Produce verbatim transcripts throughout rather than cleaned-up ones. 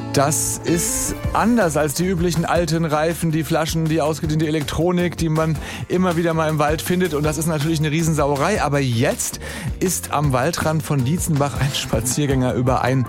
Das ist anders als die üblichen alten Reifen, die Flaschen, die ausgediente Elektronik, die man immer wieder mal im Wald findet. Und das ist natürlich eine Riesensauerei. Aber jetzt ist am Waldrand von Dietzenbach ein Spaziergänger über ein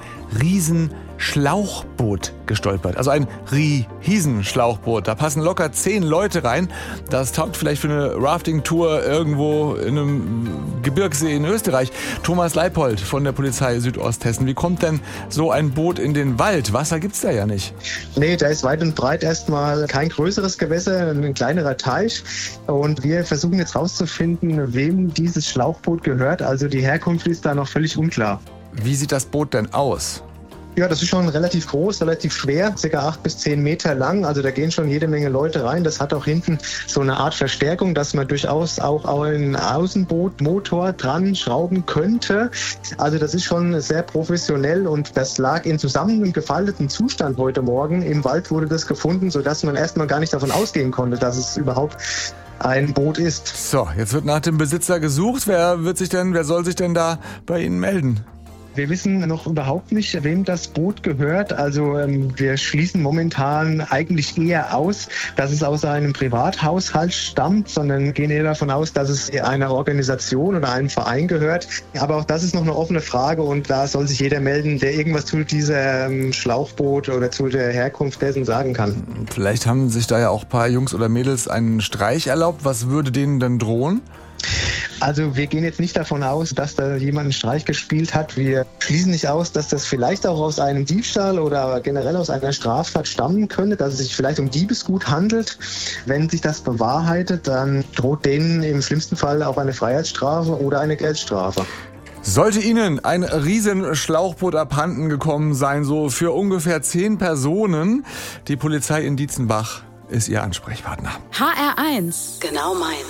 Riesenschlauchboot gestolpert. Also ein Riesenschlauchboot. Da passen locker zehn Leute rein. Das taugt vielleicht für eine Rafting-Tour irgendwo in einem Gebirgssee in Österreich. Thomas Leipold von der Polizei Südosthessen. Wie kommt denn so ein Boot in den Wald? Wasser gibt's da ja nicht. Nee, da ist weit und breit erstmal kein größeres Gewässer, ein kleinerer Teich. Und wir versuchen jetzt rauszufinden, wem dieses Schlauchboot gehört. Also die Herkunft ist da noch völlig unklar. Wie sieht das Boot denn aus? Ja, das ist schon relativ groß, relativ schwer, ca. acht bis zehn Meter lang. Also da gehen schon jede Menge Leute rein. Das hat auch hinten so eine Art Verstärkung, dass man durchaus auch einen Außenbootmotor dran schrauben könnte. Also das ist schon sehr professionell und das lag in zusammengefalteten Zustand heute Morgen. Im Wald wurde das gefunden, sodass man erstmal gar nicht davon ausgehen konnte, dass es überhaupt ein Boot ist. So, jetzt wird nach dem Besitzer gesucht. Wer wird sich denn, wer soll sich denn da bei Ihnen melden? Wir wissen noch überhaupt nicht, wem das Boot gehört. Also ähm, wir schließen momentan eigentlich eher aus, dass es aus einem Privathaushalt stammt, sondern gehen eher davon aus, dass es einer Organisation oder einem Verein gehört. Aber auch das ist noch eine offene Frage und da soll sich jeder melden, der irgendwas zu diesem ähm, Schlauchboot oder zu der Herkunft dessen sagen kann. Vielleicht haben sich da ja auch ein paar Jungs oder Mädels einen Streich erlaubt. Was würde denen denn drohen? Also wir gehen jetzt nicht davon aus, dass da jemand einen Streich gespielt hat. Wir schließen nicht aus, dass das vielleicht auch aus einem Diebstahl oder generell aus einer Straftat stammen könnte, dass es sich vielleicht um Diebesgut handelt. Wenn sich das bewahrheitet, dann droht denen im schlimmsten Fall auch eine Freiheitsstrafe oder eine Geldstrafe. Sollte Ihnen ein Riesenschlauchboot abhanden gekommen sein, so für ungefähr zehn Personen, die Polizei in Dietzenbach ist Ihr Ansprechpartner. H R eins. Genau meins.